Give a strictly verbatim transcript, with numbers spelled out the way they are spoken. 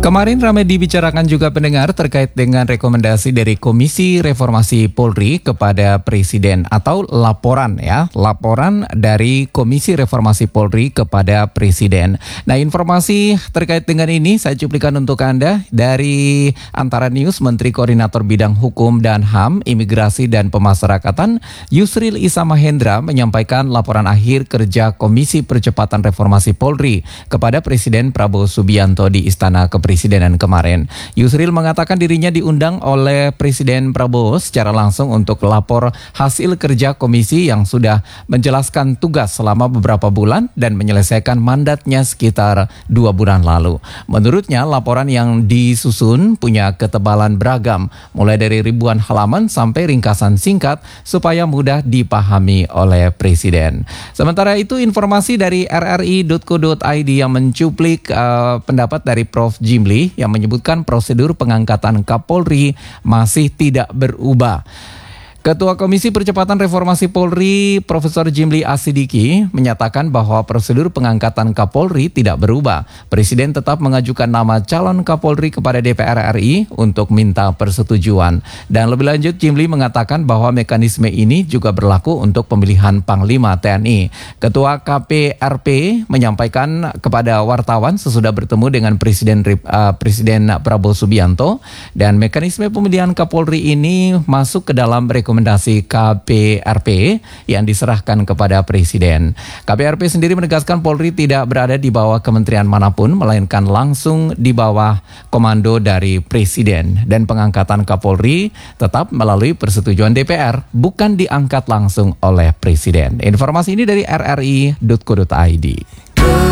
Kemarin ramai dibicarakan juga pendengar terkait dengan rekomendasi dari Komisi Reformasi Polri kepada Presiden atau laporan ya, laporan dari Komisi Reformasi Polri kepada Presiden. Nah, informasi terkait dengan ini saya cuplikan untuk Anda dari Antara News. Menteri Koordinator Bidang Hukum dan H A M, Imigrasi dan Pemasyarakatan Yusril Issa Mahendra menyampaikan laporan akhir kerja Komisi Percepatan Reformasi Polri kepada Presiden Prabowo Subianto di Istana Kepresidenan. Presidenan kemarin. Yusril mengatakan dirinya diundang oleh Presiden Prabowo secara langsung untuk lapor hasil kerja komisi yang sudah menjelaskan tugas selama beberapa bulan dan menyelesaikan mandatnya sekitar dua bulan lalu. Menurutnya, laporan yang disusun punya ketebalan beragam, mulai dari ribuan halaman sampai ringkasan singkat supaya mudah dipahami oleh Presiden. Sementara itu, informasi dari r r i titik co titik i d yang mencuplik uh, pendapat dari Profesor Jimli yang menyebutkan prosedur pengangkatan Kapolri masih tidak berubah. Ketua Komisi Percepatan Reformasi Polri, Profesor Jimli Asidiki, menyatakan bahwa prosedur pengangkatan Kapolri tidak berubah. Presiden tetap mengajukan nama calon Kapolri kepada D P R R I untuk minta persetujuan. Dan lebih lanjut, Jimli mengatakan bahwa mekanisme ini juga berlaku untuk pemilihan Panglima T N I. Ketua K P R P menyampaikan kepada wartawan sesudah bertemu dengan Presiden uh, Presiden Prabowo Subianto, dan mekanisme pemilihan Kapolri ini masuk ke dalam rekomendasi rekomendasi K P R P yang diserahkan kepada Presiden. K P R P sendiri menegaskan Polri tidak berada di bawah kementerian manapun, melainkan langsung di bawah komando dari Presiden. Dan pengangkatan Kapolri tetap melalui persetujuan D P R, bukan diangkat langsung oleh Presiden. Informasi ini dari r r i titik co titik i d.